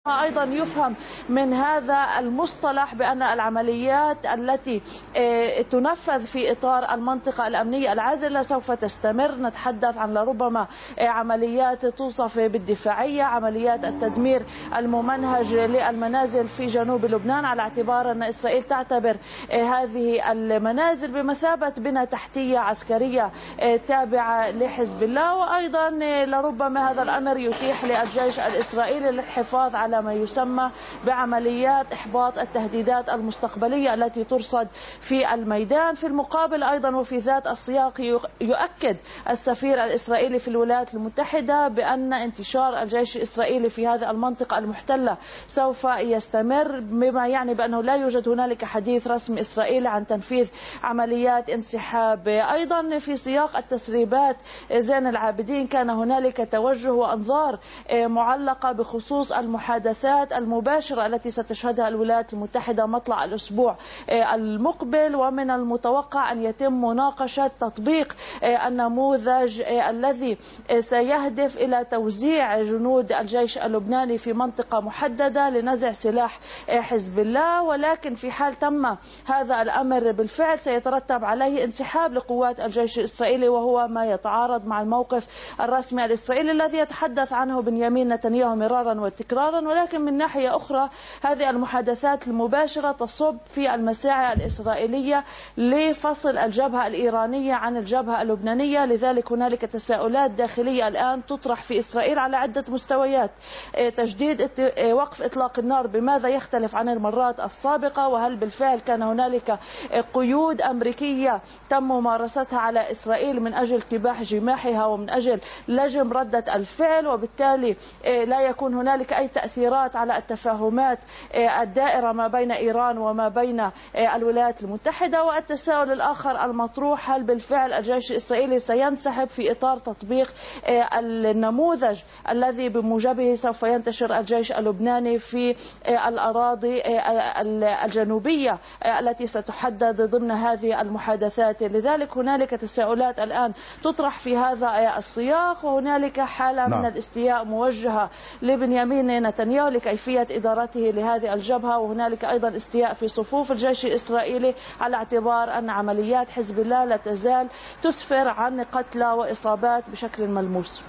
أيضا يفهم من هذا المصطلح بأن العمليات التي تنفذ في إطار المنطقة الأمنية العازلة سوف تستمر. نتحدث عن لربما عمليات توصف بالدفاعية، عمليات التدمير الممنهج للمنازل في جنوب لبنان، على اعتبار أن إسرائيل تعتبر هذه المنازل بمثابة بنى تحتية عسكرية تابعة لحزب الله. وأيضا لربما هذا الأمر يتيح للجيش الإسرائيلي للحفاظ على ما يسمى بعمليات إحباط التهديدات المستقبلية التي ترصد في الميدان. في المقابل أيضا وفي ذات السياق يؤكد السفير الإسرائيلي في الولايات المتحدة بأن انتشار الجيش الإسرائيلي في هذه المنطقة المحتلة سوف يستمر، بما يعني بأنه لا يوجد هنالك حديث رسمي إسرائيلي عن تنفيذ عمليات انسحاب. أيضا في سياق التسريبات زين العابدين كان هنالك توجه وأنظار معلقة بخصوص المحادثات المباشرة التي ستشهدها الولايات المتحدة مطلع الأسبوع المقبل، ومن المتوقع أن يتم مناقشة تطبيق النموذج الذي سيهدف إلى توزيع جنود الجيش اللبناني في منطقة محددة لنزع سلاح حزب الله. ولكن في حال تم هذا الأمر بالفعل سيترتب عليه انسحاب لقوات الجيش الإسرائيلي، وهو ما يتعارض مع الموقف الرسمي الإسرائيلي الذي يتحدث عنه بنيامين نتنياهو مرارا وتكرارا. ولكن من ناحية أخرى هذه المحادثات المباشرة تصب في المساعي الإسرائيلية لفصل الجبهة الإيرانية عن الجبهة اللبنانية. لذلك هنالك تساؤلات داخلية الآن تطرح في إسرائيل على عدة مستويات. تجديد وقف إطلاق النار بماذا يختلف عن المرات السابقة؟ وهل بالفعل كان هنالك قيود أمريكية تم ممارستها على إسرائيل من أجل كباح جماحها ومن أجل لجم ردة الفعل، وبالتالي لا يكون هنالك أي تأثيرات على التفاهمات الدائرة ما بين إيران وما بين الولايات المتحدة؟ والتساؤل الآخر المطروح، هل بالفعل الجيش الإسرائيلي سينسحب في إطار تطبيق النموذج الذي بموجبه سوف ينتشر الجيش اللبناني في الأراضي الجنوبية التي ستحدد ضمن هذه المحادثات؟ لذلك هنالك تساؤلات الآن تطرح في هذا السياق، وهنالك حالة من الاستياء موجهة لبنيامين نتنياهو لكيفية إدارته لهذه الجبهة، وهنالك أيضا استياء في صفوف الجيش الإسرائيلي على اعتبار أن عمليات حزب الله لا تزال تسفر عن قتلى وإصابات بشكل ملموس.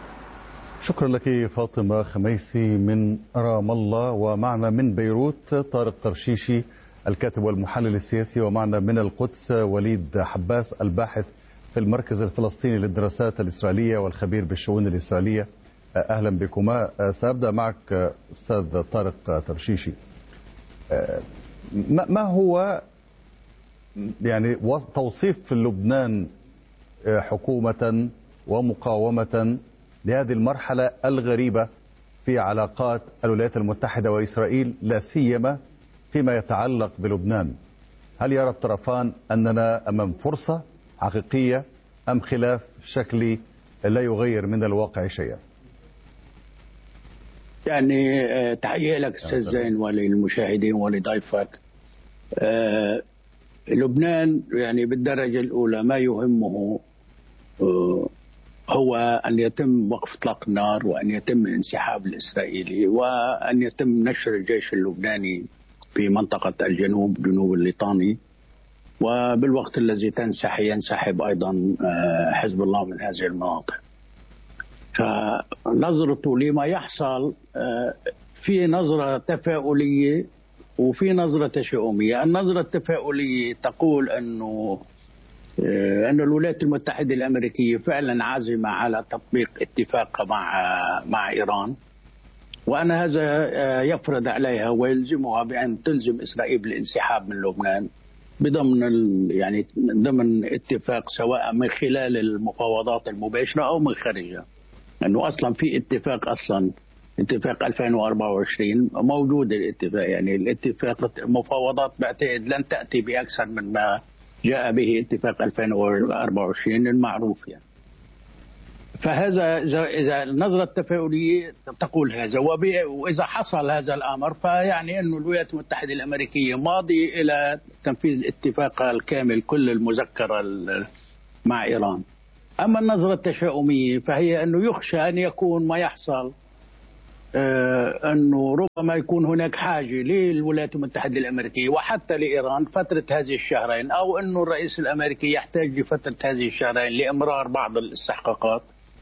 شكرا لك فاطمة خميسي من رام الله. ومعنا من بيروت طارق طرشيشي الكاتب والمحلل السياسي، ومعنا من القدس وليد حباس الباحث في المركز الفلسطيني للدراسات الإسرائيلية والخبير بالشؤون الإسرائيلية. أهلا بكما. سأبدأ معك أستاذ طارق طرشيشي. ما هو يعني توصيف لبنان حكومة ومقاومة لهذه المرحلة الغريبة في علاقات الولايات المتحدة وإسرائيل، لا سيما فيما يتعلق بلبنان؟ هل يرى الطرفان أننا أمام فرصة حقيقية أم خلاف شكلي لا يغير من الواقع شيئا؟ يعني تحية لك أستاذ زين وللمشاهدين ولضيفك. لبنان يعني بالدرجة الأولى ما يهمه هو أن يتم وقف إطلاق النار، وأن يتم الانسحاب الإسرائيلي، وأن يتم نشر الجيش اللبناني في منطقة الجنوب جنوب الليطاني، وبالوقت الذي ينسحب أيضا حزب الله من هذه المناطق. فنظرته لما يحصل في نظرة تفاؤلية وفي نظرة تشاؤمية. النظرة التفاؤلية تقول أن الولايات المتحدة الأمريكية فعلا عازمة على تطبيق اتفاق مع إيران، وأن هذا يفرض عليها ويلزمها بأن تلزم إسرائيل بالانسحاب من لبنان ضمن اتفاق، سواء من خلال المفاوضات المباشرة أو من خارجها. أنه أصلا في اتفاق 2024 موجود الاتفاق، يعني الاتفاق المفاوضات بعتقد لن تأتي بأكثر من ما جاء به اتفاق 2024 المعروف يعني. فهذا إذا النظرة التفاؤلية تقول هذا، وإذا حصل هذا الأمر فيعني أن الولايات المتحدة الأمريكية ماضي إلى تنفيذ اتفاقها الكامل كل المذكرة مع إيران. أما النظرة التشاؤمية فهي أنه يخشى أن يكون ما يحصل أنه ربما يكون هناك حاجة للولايات المتحدة الأمريكية وحتى لإيران فترة هذه الشهرين، أو أنه الرئيس الأمريكي يحتاج لفترة هذه الشهرين لإمرار بعض الاستحقاقات.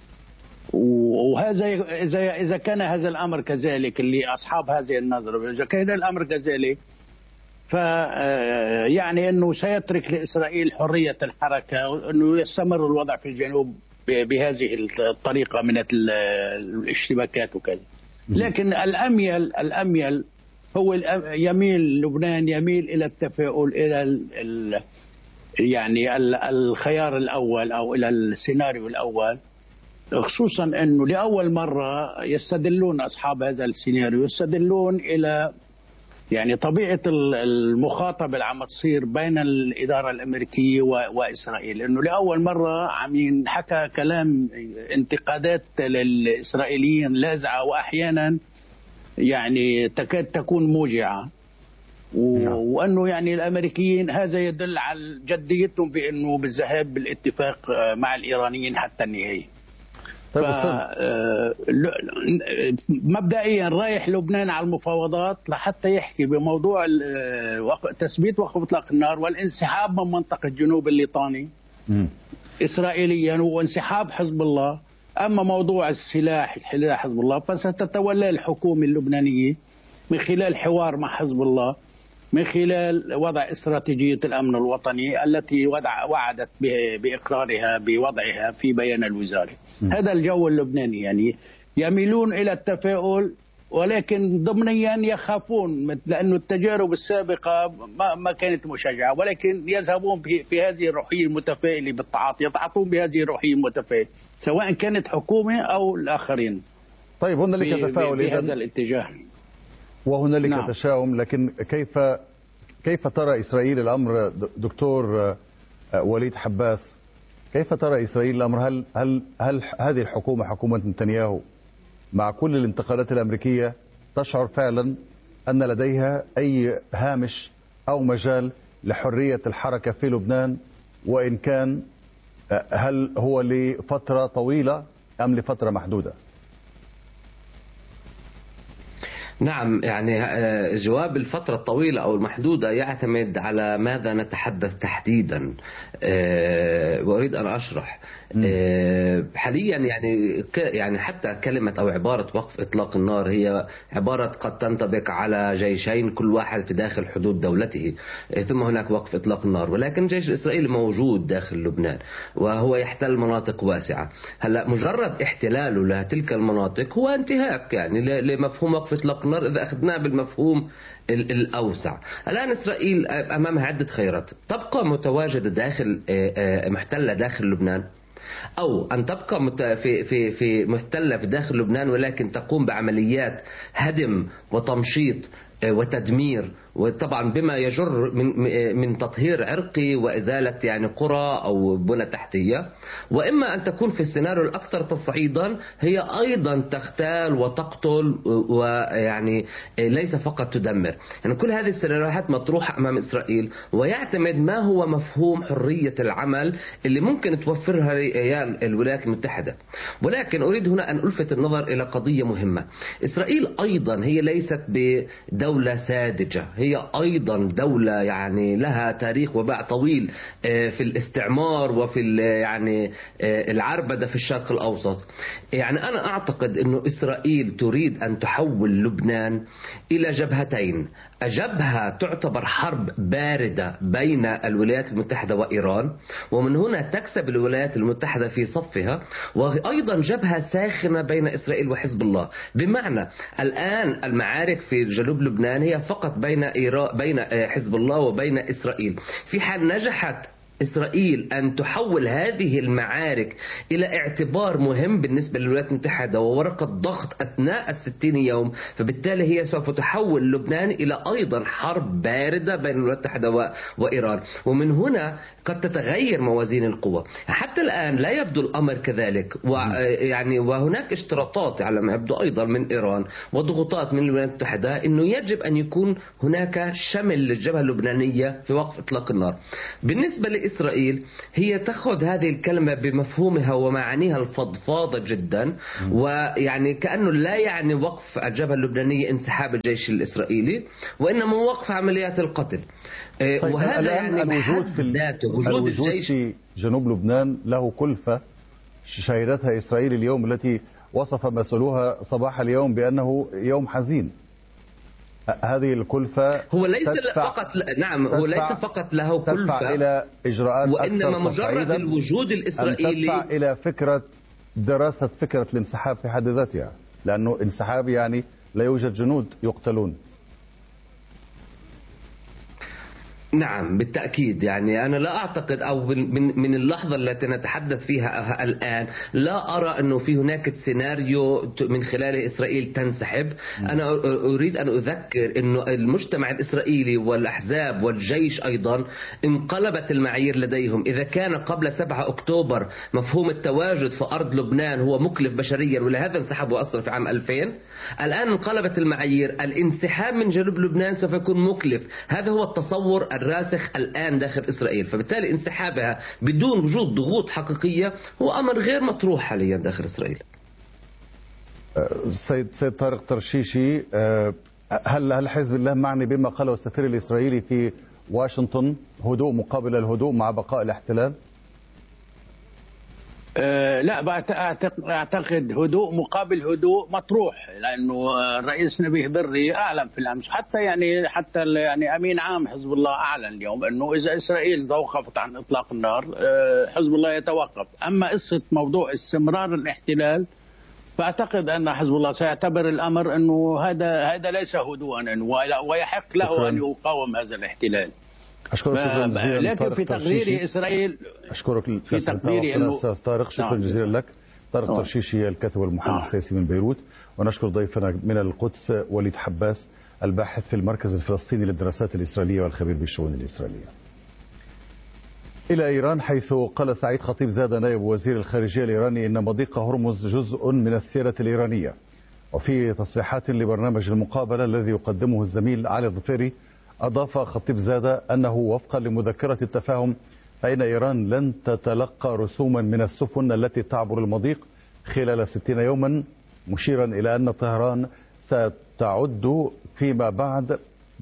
وهذا إذا كان هذا الأمر كذلك اللي أصحاب هذه النظرة، إذا كان الأمر كذلك يعني أنه سيترك لإسرائيل حرية الحركة وأنه يستمر الوضع في الجنوب بهذه الطريقة من الاشتباكات وكذا. لكن الأميل هو يميل لبنان يميل إلى التفاؤل، إلى يعني الخيار الأول أو إلى السيناريو الأول، خصوصا أنه لأول مرة يستدلون أصحاب هذا السيناريو يستدلون إلى يعني طبيعة المخاطبة اللي عم تصير بين الإدارة الأمريكية وإسرائيل، إنه لأول مرة عم ينحكى كلام انتقادات للإسرائيليين لاذعة وأحيانا يعني تكاد تكون موجعة، وأنه يعني الأمريكيين هذا يدل على جديتهم بأنه بالذهاب بالاتفاق مع الإيرانيين حتى النهاية. طيب مبدئيا رايح لبنان على المفاوضات لحتى يحكي بموضوع تثبيت وقف اطلاق النار والانسحاب من منطقه جنوب الليطاني اسرائيليا وانسحاب حزب الله. اما موضوع السلاح حزب الله فستتولى الحكومه اللبنانيه من خلال حوار مع حزب الله، من خلال وضع استراتيجية الأمن الوطني التي وعدت بإقرارها بوضعها في بيان الوزاري. هذا الجو اللبناني، يعني يميلون إلى التفاؤل ولكن ضمنيا يخافون، لأن التجارب السابقة ما كانت مشجعة، ولكن يذهبون في هذه الروحية المتفائلة بالتعاطي، يتعاطون بهذه الروحية المتفائلة سواء كانت حكومة أو الآخرين. طيب هنالك تفاؤل بهذا الاتجاه وهنالك نعم. تشاؤم، لكن كيف ترى إسرائيل الأمر دكتور وليد حباس؟ كيف ترى إسرائيل الأمر؟ هل هذه الحكومة حكومة نتنياهو مع كل الانتقادات الأمريكية تشعر فعلا أن لديها أي هامش أو مجال لحرية الحركة في لبنان؟ وإن كان هل هو لفترة طويلة أم لفترة محدودة؟ نعم، يعني جواب الفترة الطويلة أو المحدودة يعتمد على ماذا نتحدث تحديدا، وأريد أن أشرح. حاليا يعني حتى كلمة أو عبارة وقف إطلاق النار هي عبارة قد تنطبق على جيشين كل واحد في داخل حدود دولته، ثم هناك وقف إطلاق النار، ولكن الجيش الإسرائيلي موجود داخل لبنان وهو يحتل مناطق واسعة. هلا مجرد احتلاله لتلك المناطق هو انتهاك يعني لمفهوم وقف إطلاق النار إذا أخذناه بالمفهوم الأوسع. الآن إسرائيل أمامها عدة خيارات: تبقى متواجدة داخل محتلة داخل لبنان، أو أن تبقى في محتلة في داخل لبنان ولكن تقوم بعمليات هدم وتمشيط وتدمير، وطبعا بما يجر من تطهير عرقي وإزالة يعني قرى أو بنى تحتية. وإما أن تكون في السيناريو الأكثر تصعيدا هي أيضا تغتال وتقتل، ويعني ليس فقط تدمر. يعني كل هذه السيناريوهات مطروحة أمام إسرائيل، ويعتمد ما هو مفهوم حرية العمل اللي ممكن توفرها الولايات المتحدة. ولكن أريد هنا أن ألفت النظر إلى قضية مهمة: إسرائيل أيضا هي ليست بدولة ساذجة، هي أيضا دولة يعني لها تاريخ وباع طويل في الاستعمار وفي يعني العربدة في الشرق الأوسط. يعني أنا أعتقد أن إسرائيل تريد أن تحول لبنان إلى جبهتين: جبهة تعتبر حرب باردة بين الولايات المتحدة وإيران، ومن هنا تكسب الولايات المتحدة في صفها، وأيضا جبهة ساخنة بين إسرائيل وحزب الله. بمعنى الآن المعارك في جنوب لبنان هي فقط بين حزب الله وبين إسرائيل. في حال نجحت إسرائيل أن تحول هذه المعارك إلى اعتبار مهم بالنسبة للولايات المتحدة وورقة ضغط أثناء 60 يوم، فبالتالي هي سوف تحول لبنان إلى أيضا حرب باردة بين الولايات المتحدة وإيران، ومن هنا قد تتغير موازين القوى. حتى الآن لا يبدو الأمر كذلك، وهناك اشتراطات على ما يبدو أيضا من إيران وضغوطات من الولايات المتحدة أنه يجب أن يكون هناك شمل للجبهة اللبنانية في وقف إطلاق النار. بالنسبة إسرائيل هي تأخذ هذه الكلمة بمفهومها ومعانيها الفضفاضة جدا، ويعني كأنه لا يعني وقف الجبهة اللبنانية انسحاب الجيش الإسرائيلي، وإنما وقف عمليات القتل. طيب وهذا يعني الوجود وجود الجيش في جنوب لبنان له كلفة شهدتها إسرائيل اليوم، التي وصف مسؤولوها صباح اليوم بأنه يوم حزين. هذه الكلفة هو ليس فقط هو ليس فقط له كلفة، تدفع إلى إجراءات وإنما مجرد الوجود الإسرائيلي تدفع إلى فكرة دراسة فكرة الانسحاب في حد ذاتها، لأنه انسحاب يعني لا يوجد جنود يقتلون. نعم بالتأكيد. يعني أنا لا أعتقد، أو من اللحظة التي نتحدث فيها الآن لا أرى أنه في هناك سيناريو من خلاله إسرائيل تنسحب. أنا أريد أن أذكر أنه المجتمع الإسرائيلي والأحزاب والجيش أيضا انقلبت المعايير لديهم. إذا كان قبل 7 أكتوبر مفهوم التواجد في أرض لبنان هو مكلف بشريا، ولهذا انسحبوا أصلا في عام 2000، الآن انقلبت المعايير. الانسحاب من جنوب لبنان سوف يكون مكلف. هذا هو التصور الراسخ الآن داخل إسرائيل، فبالتالي انسحابها بدون وجود ضغوط حقيقية هو أمر غير مطروح حاليا داخل إسرائيل. سيد طارق ترشيشي، هل حزب الله معني بما قاله السفير الإسرائيلي في واشنطن، هدوء مقابل الهدوء مع بقاء الاحتلال؟ لا، أعتقد هدوء مقابل هدوء مطروح، لأنه الرئيس نبيه بري أعلن في الأمس، حتى أمين عام حزب الله أعلن اليوم أنه إذا إسرائيل توقفت عن إطلاق النار حزب الله يتوقف. أما قصة موضوع استمرار الاحتلال فأعتقد أن حزب الله سيعتبر الأمر أنه هذا ليس هدوءا، ويحق له أن يقاوم هذا الاحتلال. أشكرك شكرا جزيلا. لكن في تقديري إسرائيل، أشكرك في تقديري أستاذ طارق، شكرا جزيلا لك. طارق ترشيشي الكاتب والمحلل السياسي من بيروت، ونشكر ضيفنا من القدس وليد حباس الباحث في المركز الفلسطيني للدراسات الإسرائيلية والخبير بالشؤون الإسرائيلية. إلى إيران، حيث قال سعيد خطيب زاد نائب وزير الخارجية الإيراني إن مضيق هرمز جزء من السيرة الإيرانية. وفي تصريحات لبرنامج المقابلة الذي يقدمه الزميل علي الظفيري، أضاف خطيب زاد أنه وفقا لمذكرة التفاهم فإن إيران لن تتلقى رسوما من السفن التي تعبر المضيق خلال 60 يوما، مشيرا إلى أن طهران ستعد فيما بعد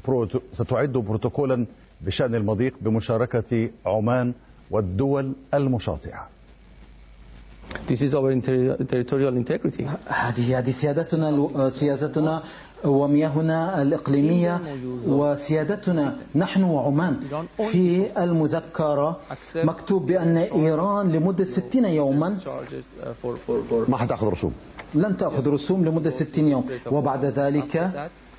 بروتوكولا بشأن المضيق بمشاركة عمان والدول المشاطئة. This is our territorial integrity. هذه سيادتنا ومياهنا الإقليمية وسيادتنا نحن وعمان. في المذكرة مكتوب بأن إيران لمدة 60 يوما ما حتأخذ رسوم، لن تأخذ رسوم لمدة 60 يوم، وبعد ذلك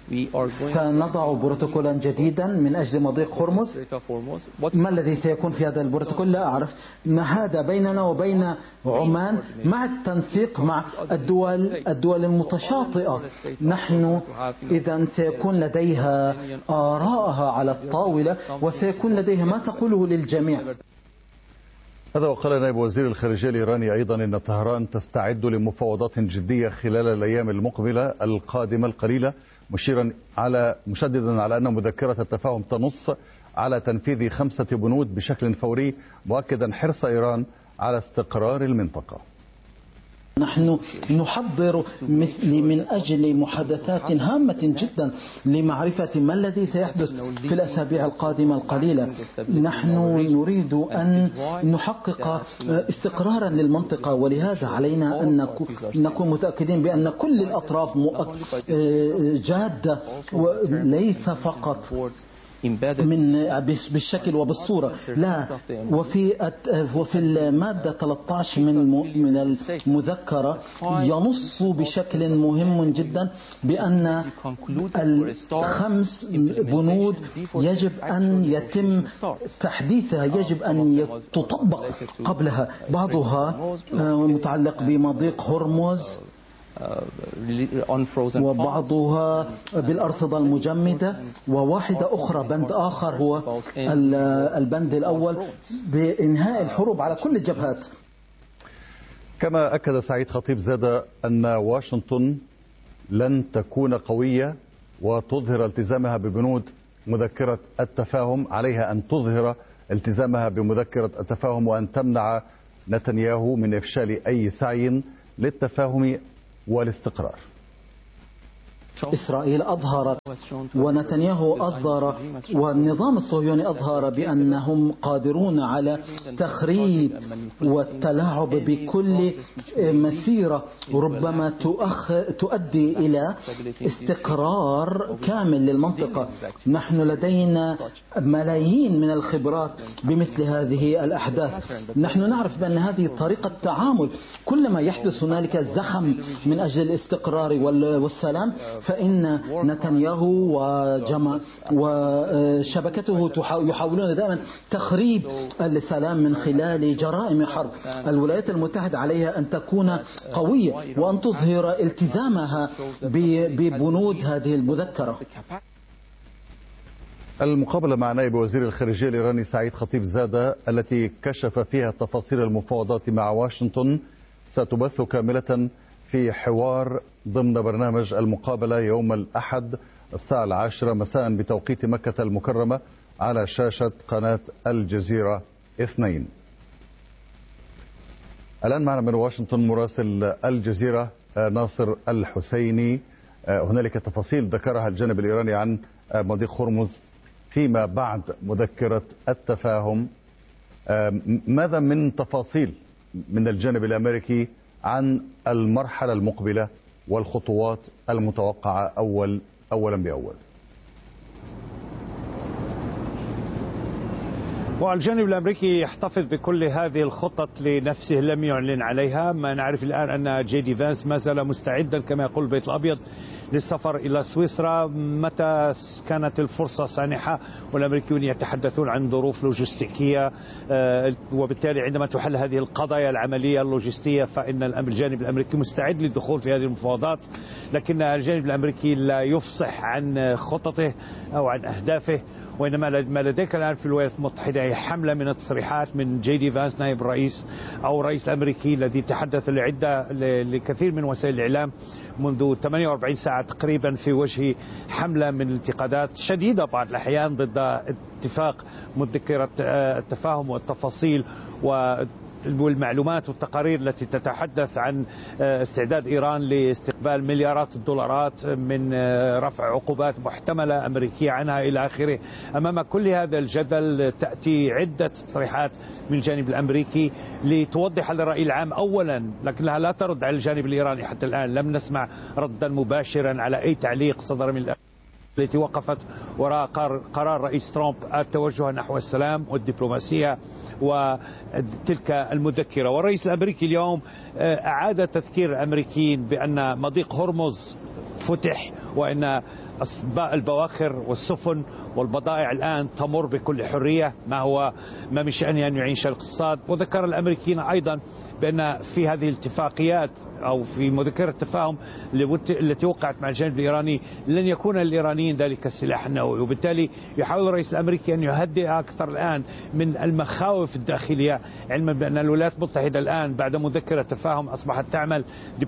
سنضع بروتوكولا جديدا من أجل مضيق هرمز. ما الذي سيكون في هذا البروتوكول لا أعرف. هذا بيننا وبين عمان مع التنسيق مع الدول المتشاطئة. نحن إذا سيكون لديها آراءها على الطاولة، وسيكون لديها ما تقوله للجميع. هذا وقال نائب وزير الخارجية الإيراني أيضا إن طهران تستعد لمفاوضات جدية خلال الأيام المقبلة القادمة القليلة، مشددا على أن مذكرة التفاهم تنص على تنفيذ 5 بنود بشكل فوري، مؤكدا حرص إيران على استقرار المنطقة. نحن نحضر من أجل محادثات هامة جدا لمعرفة ما الذي سيحدث في الأسابيع القادمة القليلة. نحن نريد أن نحقق استقرارا للمنطقة، ولهذا علينا أن نكون متأكدين بأن كل الأطراف جادة وليس فقط بالشكل وبالصورة. لا، وفي المادة 13 من المذكرة ينص بشكل مهم جدا بأن 5 بنود يجب أن يتم تحديثها، يجب أن تطبق قبلها. بعضها متعلق بمضيق هرمز، وبعضها بالأرصدة المجمدة، وواحدة أخرى بند آخر هو البند الأول بإنهاء الحروب على كل الجبهات. كما أكد سعيد خطيب زاد أن واشنطن لن تكون قوية وتظهر التزامها ببنود مذكرة التفاهم، عليها أن تظهر التزامها بمذكرة التفاهم وأن تمنع نتنياهو من إفشال أي سعي للتفاهم والاستقرار. إسرائيل أظهرت ونتنياهو أظهر والنظام الصهيوني أظهر بأنهم قادرون على تخريب والتلاعب بكل مسيرة ربما تؤدي إلى استقرار كامل للمنطقة. نحن لدينا ملايين من الخبرات بمثل هذه الأحداث. نحن نعرف بأن هذه طريقة تعامل. كلما يحدث هنالك زخم من أجل الاستقرار والسلام فإن نتنياهو وشبكته يحاولون دائما تخريب السلام من خلال جرائم حرب. الولايات المتحدة عليها أن تكون قوية وأن تظهر التزامها ببنود هذه المذكرة. المقابلة مع نائب وزير الخارجية الإيراني سعيد خطيب زادة التي كشف فيها تفاصيل المفاوضات مع واشنطن ستبث كاملة في حوار ضمن برنامج المقابلة يوم الأحد الساعة 10 مساء بتوقيت مكة المكرمة على شاشة قناة الجزيرة 2. الآن معنا من واشنطن مراسل الجزيرة ناصر الحسيني. هنالك تفاصيل ذكرها الجانب الإيراني عن مضيق هرمز فيما بعد مذكرة التفاهم. ماذا من تفاصيل من الجانب الأمريكي عن المرحلة المقبلة والخطوات المتوقعة أولا بأول؟ والجانب الأمريكي يحتفظ بكل هذه الخطط لنفسه، لم يعلن عليها. ما نعرف الآن أن جي دي فانس ما زال مستعدا كما يقول البيت الأبيض للسفر إلى سويسرا متى كانت الفرصة سانحة، والأمريكيون يتحدثون عن ظروف لوجستيكية، وبالتالي عندما تحل هذه القضايا العملية اللوجستية فإن الجانب الأمريكي مستعد للدخول في هذه المفاوضات. لكن الجانب الأمريكي لا يفصح عن خططه أو عن أهدافه، وإنما ما لديك الآن في الولايات المتحدة هي حملة من التصريحات من جي دي فانس نائب الرئيس أو الرئيس الأمريكي الذي تحدث لكثير من وسائل الإعلام منذ 48 ساعة تقريبا في وجه حملة من الانتقادات شديدة بعض الأحيان ضد اتفاق مذكرة التفاهم والتفاصيل والمعلومات والتقارير التي تتحدث عن استعداد إيران لاستقبال مليارات الدولارات من رفع عقوبات محتملة أمريكية عنها إلى آخره. أمام كل هذا الجدل تأتي عدة تصريحات من الجانب الأمريكي لتوضح للرأي العام أولا، لكنها لا ترد على الجانب الإيراني. حتى الآن لم نسمع ردا مباشرا على أي تعليق صدر من التي وقفت وراء قرار رئيس ترامب التوجه نحو السلام والدبلوماسية وتلك المذكرة. والرئيس الأمريكي اليوم أعاد تذكير الأمريكيين بأن مضيق هرمز فتح وأن البواخر والسفن والبضائع الآن تمر بكل حرية، ما من شأنها أن يعيش الاقتصاد. وذكر الأمريكيين أيضا بأن في هذه الاتفاقيات أو في مذكرة التفاهم التي وقعت مع الجانب الإيراني لن يكون للإيرانيين ذلك السلاح النووي، وبالتالي يحاول الرئيس الأمريكي أن يهدئ أكثر الآن من المخاوف الداخلية، علما بأن الولايات المتحدة الآن بعد مذكرة التفاهم أصبحت تعمل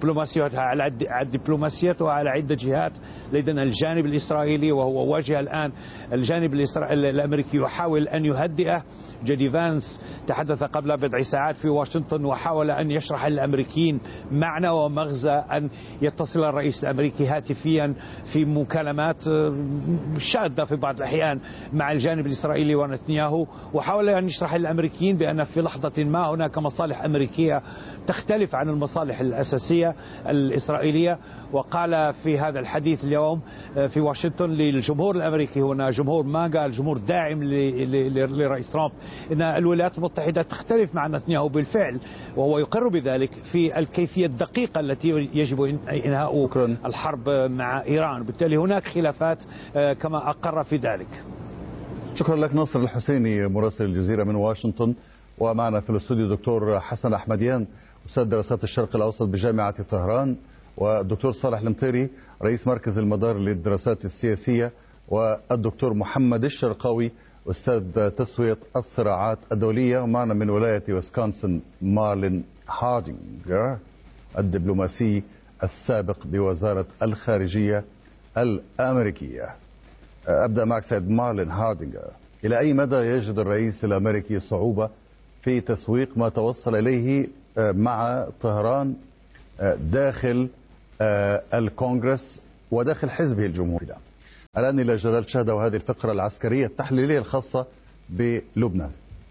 دبلوماسيتها على عدة جهات. لدينا الجانب الإسرائيلي وهو واجه الآن الجانب الأمريكي يحاول أن يهدئه. جدي فانس تحدث قبل بضع ساعات في واشنطن وحاول أن يشرح للأمريكيين معنى ومغزى أن يتصل الرئيس الأمريكي هاتفيا في مكالمات شاذة في بعض الأحيان مع الجانب الإسرائيلي ونتنياهو، وحاول أن يشرح للأمريكيين بأن في لحظة ما هناك مصالح أمريكية تختلف عن المصالح الأساسية الإسرائيلية. وقال في هذا الحديث اليوم في واشنطن للجمهور الأمريكي، هنا جمهور ما قال جمهور داعم لرئيس ترامب، إن الولايات المتحدة تختلف مع نتنياهو بالفعل، وهو يقر بذلك في الكيفية الدقيقة التي يجب إنهاء الحرب مع إيران. بالتالي هناك خلافات كما أقر في ذلك. شكرا لك ناصر الحسيني مراسل الجزيرة من واشنطن. ومعنا في الاستوديو دكتور حسن أحمديان أستاذ دراسات الشرق الأوسط بجامعة طهران، والدكتور صالح المطيري رئيس مركز المدار للدراسات السياسية، والدكتور محمد الشرقاوي أستاذ تسوية الصراعات الدولية. ومعنا من ولاية ويسكونسن مارلين هاردينجر الدبلوماسي السابق بوزارة الخارجية الأمريكية. أبدأ معك سيد مارلين هاردينجر. إلى أي مدى يجد الرئيس الأمريكي صعوبة في تسويق ما توصل إليه مع طهران داخل الكونغرس وداخل حزبه الجمهوري؟ الآن إلى جلال شهدة وهذه الفقرة العسكرية التحليلية الخاصة بلبنان.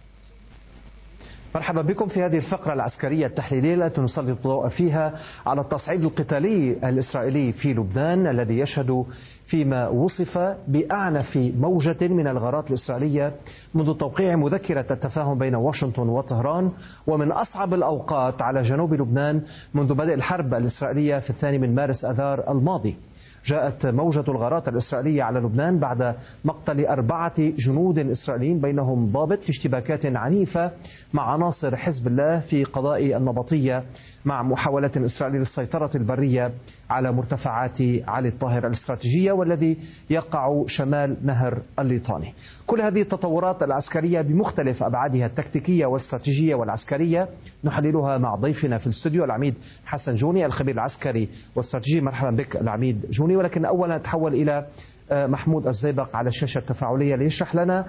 مرحبا بكم في هذه الفقرة العسكرية التحليلية التي نسلط الضوء فيها على التصعيد القتالي الإسرائيلي في لبنان الذي يشهد فيما وصف بأعنف موجة من الغارات الإسرائيلية منذ توقيع مذكرة التفاهم بين واشنطن وطهران، ومن أصعب الأوقات على جنوب لبنان منذ بدء الحرب الإسرائيلية في 2 مارس آذار الماضي. جاءت موجة الغارات الإسرائيلية على لبنان بعد مقتل 4 جنود إسرائيليين بينهم ضابط في اشتباكات عنيفة مع عناصر حزب الله في قضاء النبطية، مع محاولة إسرائيل للسيطرة البرية على مرتفعات علي الطاهر الاستراتيجية والذي يقع شمال نهر الليطاني. كل هذه التطورات العسكرية بمختلف أبعادها التكتيكية والاستراتيجية والعسكرية نحللها مع ضيفنا في الاستوديو العميد حسن جوني الخبير العسكري والاستراتيجي. مرحبا بك العميد جوني. ولكن أولا نتحول إلى محمود الزيبق على الشاشة التفاعلية ليشرح لنا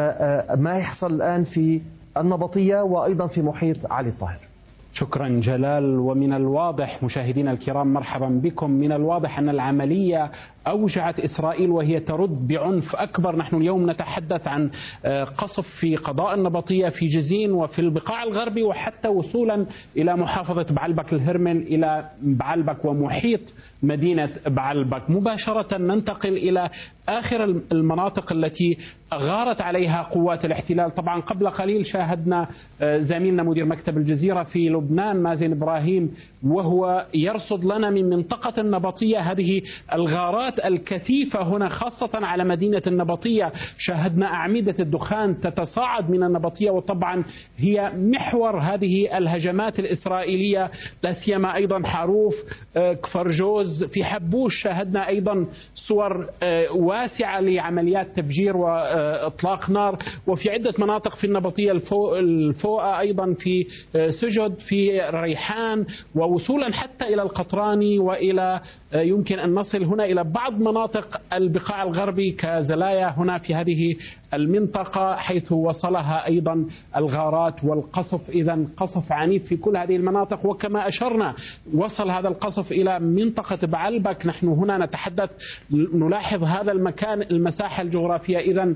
ما يحصل الآن في النبطية وأيضا في محيط علي الطاهر. شكرا جلال. ومن الواضح مشاهدينا الكرام مرحبا بكم، من الواضح أن العملية أوجعت إسرائيل وهي ترد بعنف أكبر. نحن اليوم نتحدث عن قصف في قضاء النبطية في جزين وفي البقاع الغربي، وحتى وصولا إلى محافظة بعلبك الهرمل إلى بعلبك ومحيط مدينة بعلبك. مباشرة ننتقل إلى آخر المناطق التي غارت عليها قوات الاحتلال. طبعا قبل قليل شاهدنا زميلنا مدير مكتب الجزيرة في لبنان مازن إبراهيم وهو يرصد لنا من منطقة النبطية هذه الغارات الكثيفة هنا خاصة على مدينة النبطية. شاهدنا أعمدة الدخان تتصاعد من النبطية، وطبعا هي محور هذه الهجمات الإسرائيلية، لا سيما أيضا حاروف، كفر جوز، في حبوش شاهدنا أيضا صور واسعة لعمليات تفجير وإطلاق نار، وفي عدة مناطق في النبطية الفوقة أيضا في سجد، في ريحان، ووصولا حتى إلى القطراني، وإلى يمكن أن نصل هنا إلى بعض مناطق البقاع الغربي كزلايا هنا في هذه المنطقة حيث وصلها أيضا الغارات والقصف. إذن قصف عنيف في كل هذه المناطق، وكما أشرنا وصل هذا القصف إلى منطقة بعلبك. نحن هنا نتحدث نلاحظ هذا المكان المساحة الجغرافية. إذن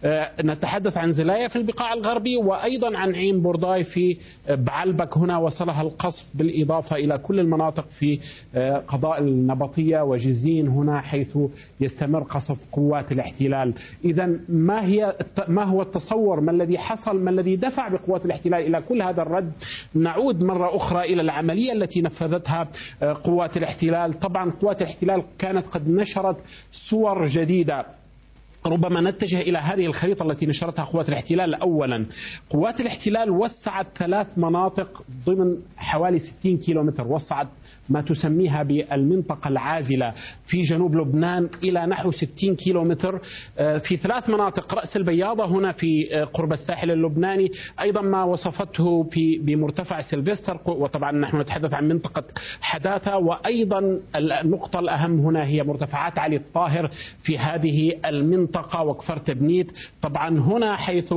نتحدث عن زلايا في البقاع الغربي وأيضا عن عين بورداي في بعلبك، هنا وصلها القصف بالإضافة إلى كل المناطق في قضاء النبطية وجزين هنا حيث يستمر قصف قوات الاحتلال. إذن ما هو التصور؟ ما الذي حصل؟ ما الذي دفع بقوات الاحتلال إلى كل هذا الرد؟ نعود مرة أخرى إلى العملية التي نفذتها قوات الاحتلال. طبعا قوات الاحتلال كانت قد نشرت صور جديدة. ربما نتجه إلى هذه الخريطة التي نشرتها قوات الاحتلال. أولا قوات الاحتلال وسعت 3 مناطق ضمن حوالي 60 كيلومتر، وسعت ما تسميها بالمنطقة العازلة في جنوب لبنان إلى نحو 60 كيلومتر في 3 مناطق: رأس البياضة هنا في قرب الساحل اللبناني، أيضا ما وصفته بمرتفع سيلفستر، وطبعا نحن نتحدث عن منطقة حداثة، وأيضا النقطة الأهم هنا هي مرتفعات علي الطاهر في هذه المنطقة وكفر تبنيت. طبعا هنا حيث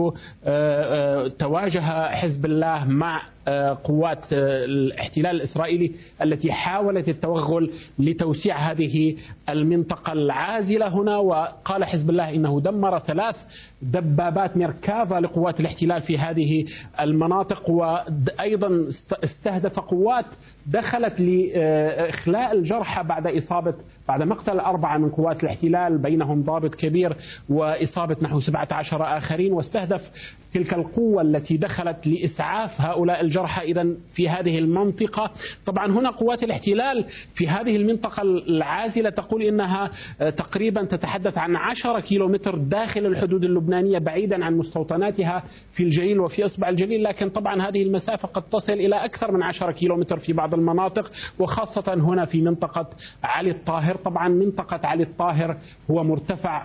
تواجه حزب الله مع قوات الاحتلال الإسرائيلي التي حاولت التوغل لتوسيع هذه المنطقة العازلة هنا. وقال حزب الله إنه دمر 3 دبابات ميركافا لقوات الاحتلال في هذه المناطق، وأيضا استهدف قوات دخلت لإخلاء الجرحى بعد مقتل 4 من قوات الاحتلال بينهم ضابط كبير وإصابة نحو 17 آخرين، واستهدف تلك القوة التي دخلت لإسعاف هؤلاء الجرحى إذن في هذه المنطقة. طبعا هنا قوات الاحتلال في هذه المنطقة العازلة تقول إنها تقريبا تتحدث عن 10 كيلومتر داخل الحدود اللبنانية بعيدا عن مستوطناتها في الجليل وفي إصبع الجليل، لكن طبعا هذه المسافة قد تصل إلى أكثر من 10 كيلومتر في بعض المناطق، وخاصة هنا في منطقة علي الطاهر. طبعا منطقة علي الطاهر هو مرتفع مهم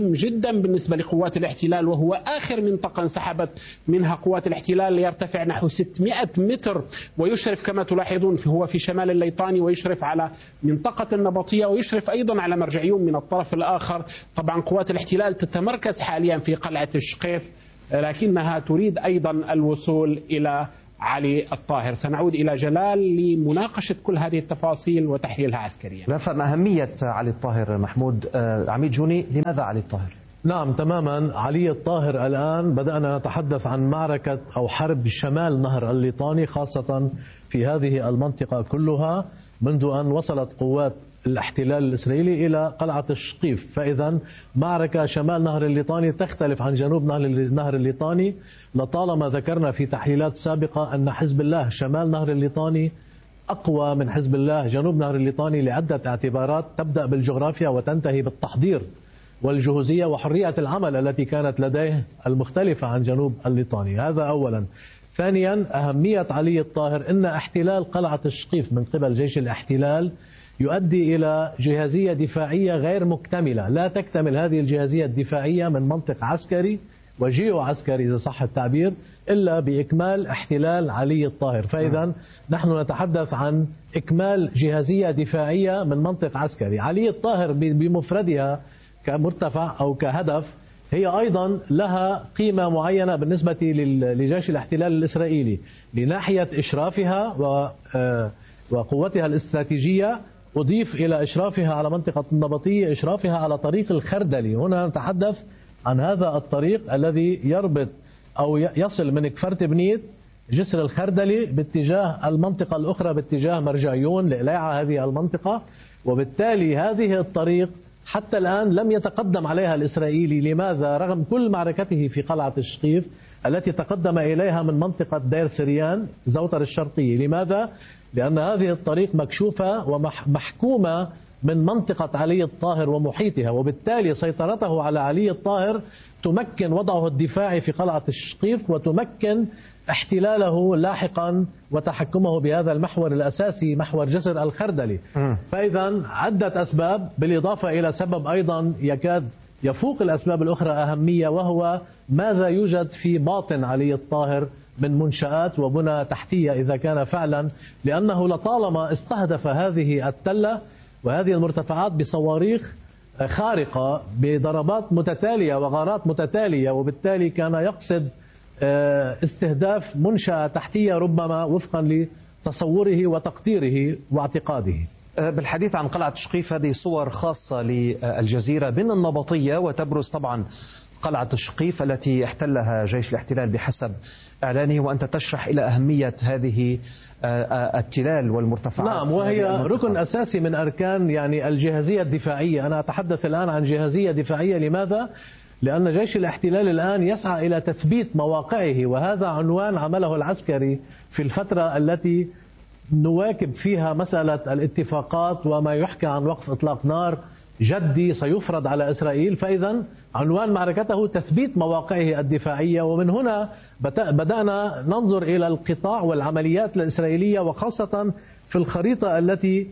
مهم جدا بالنسبة لقوات الاحتلال، وهو آخر منطقة انسحبت منها قوات الاحتلال، يرتفع نحو 600 متر ويشرف كما تلاحظون هو في شمال الليطاني، ويشرف على منطقة النبطية، ويشرف أيضا على مرجعيون من الطرف الآخر. طبعا قوات الاحتلال تتمركز حاليا في قلعة الشقيف، لكنها تريد أيضا الوصول إلى علي الطاهر. سنعود إلى جلال لمناقشة كل هذه التفاصيل وتحليلها عسكريا. نفهم أهمية علي الطاهر. محمود عميد جوني، لماذا علي الطاهر؟ نعم تماما، علي الطاهر الآن بدأنا نتحدث عن معركة أو حرب شمال نهر الليطاني، خاصة في هذه المنطقة كلها منذ أن وصلت قوات الاحتلال الإسرائيلي إلى قلعة الشقيف. فإذا معركة شمال نهر الليطاني تختلف عن جنوب نهر الليطاني. لطالما ذكرنا في تحليلات سابقة أن حزب الله شمال نهر الليطاني أقوى من حزب الله جنوب نهر الليطاني لعدة اعتبارات، تبدأ بالجغرافيا وتنتهي بالتحضير والجهوزية وحرية العمل التي كانت لديه المختلفة عن جنوب الليطاني. هذا أولا. ثانيا، أهمية علي الطاهر أن احتلال قلعة الشقيف من قبل جيش الاحتلال يؤدي إلى جهازية دفاعية غير مكتملة. لا تكتمل هذه الجهازية الدفاعية من منطق عسكري وجيو عسكري إذا صح التعبير إلا بإكمال احتلال علي الطاهر. فإذا نحن نتحدث عن إكمال جهازية دفاعية من منطق عسكري. علي الطاهر بمفردها كمرتفع أو كهدف هي أيضا لها قيمة معينة بالنسبة لجيش الاحتلال الإسرائيلي لناحية إشرافها وقوتها الاستراتيجية، أضيف إلى إشرافها على منطقة النبطية إشرافها على طريق الخردلي. هنا نتحدث عن هذا الطريق الذي يربط أو يصل من كفرت بنيت جسر الخردلي باتجاه المنطقة الأخرى باتجاه مرجعيون لإليعة هذه المنطقة. وبالتالي هذه الطريق حتى الآن لم يتقدم عليها الإسرائيلي. لماذا؟ رغم كل معركته في قلعة الشقيف التي تقدم إليها من منطقة دير سريان زوتر الشرقي. لماذا؟ لأن هذه الطريق مكشوفة ومحكومة من منطقة علي الطاهر ومحيطها، وبالتالي سيطرته على علي الطاهر تمكن وضعه الدفاعي في قلعة الشقيف وتمكن احتلاله لاحقا وتحكمه بهذا المحور الأساسي محور جسر الخردلي. فإذا عدة أسباب بالإضافة إلى سبب أيضا يكاد يفوق الأسباب الأخرى أهمية، وهو ماذا يوجد في باطن علي الطاهر من منشآت وبنى تحتية إذا كان فعلا، لأنه لطالما استهدف هذه التلة وهذه المرتفعات بصواريخ خارقة بضربات متتالية وغارات متتالية، وبالتالي كان يقصد استهداف منشأة تحتية ربما وفقا لتصوره وتقديره واعتقاده. بالحديث عن قلعة الشقيف، هذه صور خاصة للجزيرة من النبطية، وتبرز طبعا قلعة الشقيف التي احتلها جيش الاحتلال بحسب إعلانه، وأنت تشرح إلى أهمية هذه التلال والمرتفعات. نعم، وهي ركن أساسي من أركان يعني الجهازية الدفاعية. أنا أتحدث الآن عن جهازية دفاعية. لماذا؟ لأن جيش الاحتلال الآن يسعى إلى تثبيت مواقعه، وهذا عنوان عمله العسكري في الفترة التي نواكب فيها مسألة الاتفاقات وما يحكى عن وقف إطلاق نار جدي سيفرض على إسرائيل. فإذا عنوان معركته تثبيت مواقعه الدفاعية. ومن هنا بدأنا ننظر إلى القطاع والعمليات الإسرائيلية، وخاصة في الخريطة التي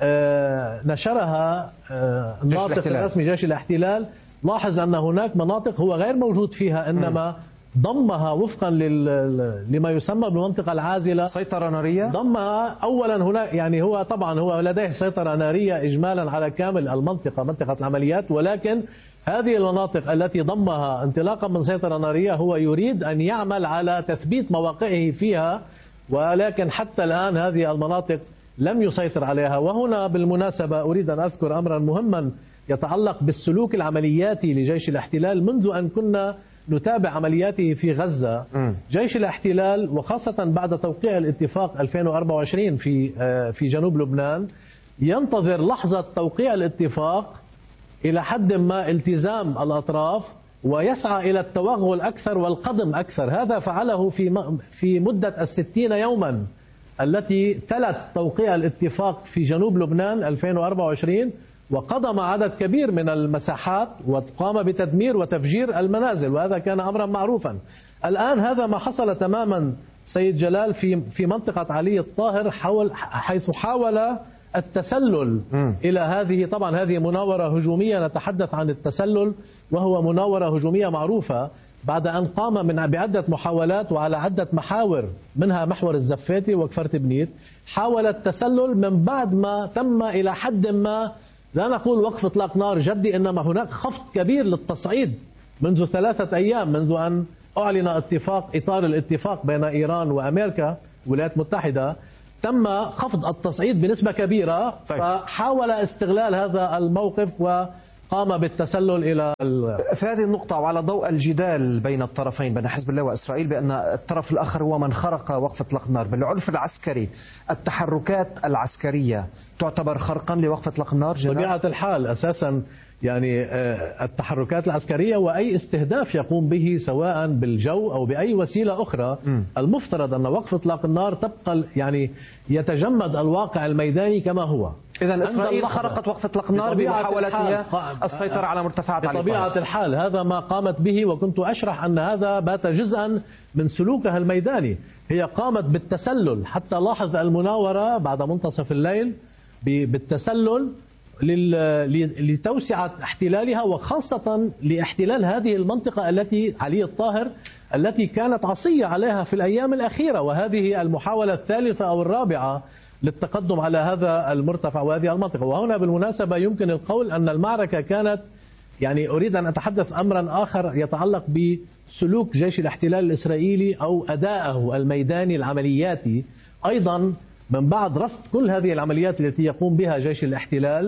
نشرها الناطق الرسمي جيش الاحتلال. لاحظ أن هناك مناطق هو غير موجود فيها، إنما ضمها وفقا لما يسمى بالمنطقة العازلة. سيطرة نارية ضمها أولا هناك، يعني هو طبعا هو لديه سيطرة نارية إجمالا على كامل المنطقة منطقة العمليات، ولكن هذه المناطق التي ضمها انطلاقا من سيطرة نارية هو يريد أن يعمل على تثبيت مواقعه فيها، ولكن حتى الآن هذه المناطق لم يسيطر عليها. وهنا بالمناسبة أريد أن أذكر أمرا مهما يتعلق بالسلوك العملياتي لجيش الاحتلال منذ أن كنا نتابع عملياته في غزة. جيش الاحتلال وخاصة بعد توقيع الاتفاق 2024 في جنوب لبنان ينتظر لحظة توقيع الاتفاق إلى حد ما التزام الأطراف، ويسعى إلى التوغل أكثر والقدم أكثر. هذا فعله في مدة 60 يوما التي تلت توقيع الاتفاق في جنوب لبنان 2024، وقضم عدد كبير من المساحات وقام بتدمير وتفجير المنازل، وهذا كان أمرا معروفا. الآن هذا ما حصل تماما سيد جلال في منطقة علي الطاهر، حيث حاول التسلل إلى هذه. طبعا هذه مناورة هجومية، نتحدث عن التسلل وهو مناورة هجومية معروفة بعد أن قام بعدة محاولات وعلى عدة محاور، منها محور الزفاتي وكفرت بنيت. حاول التسلل من بعد ما تم إلى حد ما، لا نقول وقف إطلاق نار جدي، إنما هناك خفض كبير للتصعيد منذ 3 أيام، منذ أن أعلن إطار الاتفاق بين إيران وأمريكا الولايات المتحدة. تم خفض التصعيد بنسبة كبيرة. فحاول استغلال هذا الموقف وقام بالتسلل إلى في هذه النقطة وعلى ضوء الجدال بين الطرفين بين حزب الله وإسرائيل بأن الطرف الآخر هو من خرق وقف إطلاق النار بالعنف العسكري، التحركات العسكرية تعتبر خرقا لوقف إطلاق النار؟ بطبيعة الحال أساسا يعني التحركات العسكرية وأي استهداف يقوم به سواء بالجو أو بأي وسيلة أخرى، المفترض أن وقف إطلاق النار تبقى يعني يتجمد الواقع الميداني كما هو. إذا إسرائيل خرقت وقف إطلاق النار بمحاولتها السيطرة على مرتفعات علي. بطبيعة الحال هذا ما قامت به، وكنت أشرح أن هذا بات جزءا من سلوكها الميداني. هي قامت بالتسلل، حتى لاحظ المناورة بعد منتصف الليل بالتسلل لتوسعة احتلالها، وخاصة لاحتلال هذه المنطقة التي علي الطاهر التي كانت عصية عليها في الأيام الأخيرة، وهذه المحاولة الثالثة أو الرابعة للتقدم على هذا المرتفع وهذه المنطقة. وهنا بالمناسبة يمكن القول أن المعركة كانت، يعني أريد أن أتحدث أمرا آخر يتعلق بسلوك جيش الاحتلال الإسرائيلي أو أدائه الميداني العملياتي أيضا من بعد رصد كل هذه العمليات التي يقوم بها جيش الاحتلال.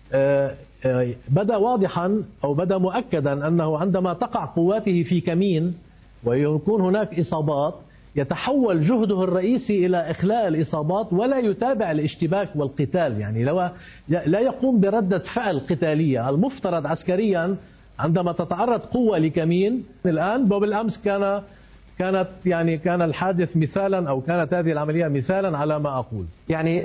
بدا واضحا أو بدا مؤكدا أنه عندما تقع قواته في كمين ويكون هناك إصابات، يتحول جهده الرئيسي إلى إخلاء الإصابات ولا يتابع الاشتباك والقتال، يعني لا يقوم بردة فعل قتالية. المفترض عسكريا عندما تتعرض قوة لكمين الآن، وبالأمس كان الحادث مثالا أو كانت هذه العملية مثالا على ما أقول. يعني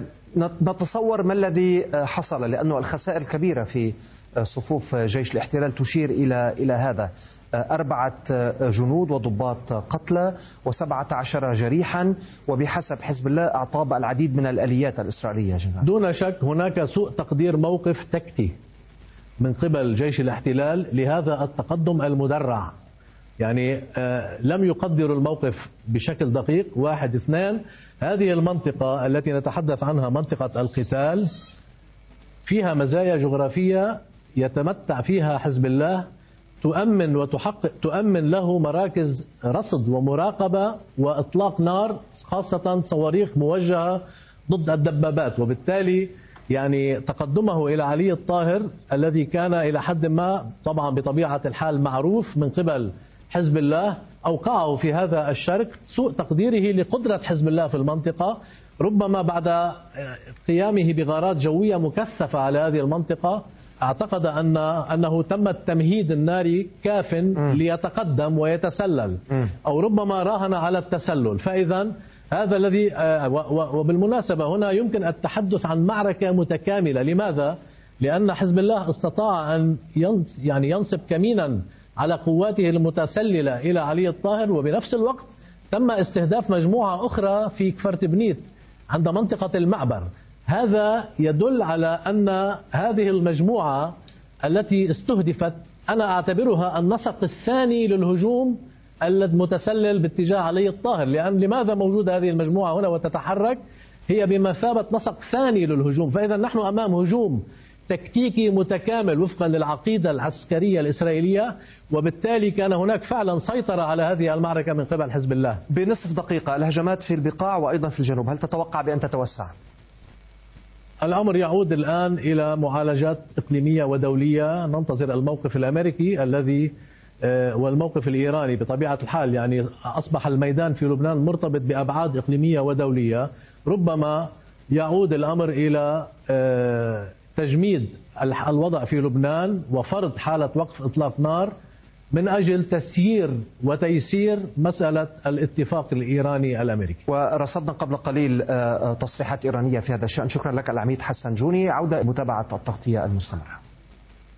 نتصور ما الذي حصل، لأنه الخسائر كبيرة في صفوف جيش الاحتلال تشير إلى هذا: 4 جنود وضباط قتلى و17 جريحا، وبحسب حزب الله أعطاب العديد من الآليات الإسرائيلية. جنرال، دون شك هناك سوء تقدير موقف تكتي من قبل جيش الاحتلال لهذا التقدم المدرع. يعني لم يقدروا الموقف بشكل دقيق. 1 2 هذه المنطقة التي نتحدث عنها منطقة القتال فيها مزايا جغرافية يتمتع فيها حزب الله، تؤمن له مراكز رصد ومراقبة وإطلاق نار، خاصة صواريخ موجهة ضد الدبابات. وبالتالي يعني تقدمه إلى علي الطاهر الذي كان إلى حد ما طبعا بطبيعة الحال معروف من قبل حزب الله، أوقعه في هذا الشرك سوء تقديره لقدرة حزب الله في المنطقة. ربما بعد قيامه بغارات جوية مكثفة على هذه المنطقة اعتقد أنه تم التمهيد الناري كاف ليتقدم ويتسلل، أو ربما راهن على التسلل. فإذا هذا الذي وبالمناسبة هنا يمكن التحدث عن معركة متكاملة. لماذا؟ لأن حزب الله استطاع أن ينصب كمينا على قواته المتسللة إلى علي الطاهر، وبنفس الوقت تم استهداف مجموعة أخرى في كفرت بنيت عند منطقة المعبر. هذا يدل على أن هذه المجموعة التي استهدفت أنا أعتبرها النسق الثاني للهجوم المتسلل باتجاه علي الطاهر. لماذا موجودة هذه المجموعة هنا وتتحرك؟ هي بمثابة نسق ثاني للهجوم. فإذا نحن أمام هجوم تكتيكي متكامل وفقا للعقيدة العسكرية الإسرائيلية، وبالتالي كان هناك فعلا سيطرة على هذه المعركة من قبل حزب الله. بنصف دقيقة، الهجمات في البقاع وأيضا في الجنوب، هل تتوقع بأن تتوسع؟ الأمر يعود الآن إلى معالجات إقليمية ودولية. ننتظر الموقف الأمريكي الذي والموقف الإيراني. بطبيعة الحال يعني أصبح الميدان في لبنان مرتبط بأبعاد إقليمية ودولية. ربما يعود الأمر إلى تجميد الوضع في لبنان وفرض حالة وقف إطلاق نار من أجل تسيير وتيسير مسألة الاتفاق الإيراني الأمريكي. ورصدنا قبل قليل تصريحات إيرانية في هذا الشأن. شكرا لك العميد حسن جوني. عودة متابعة التغطية المستمرة.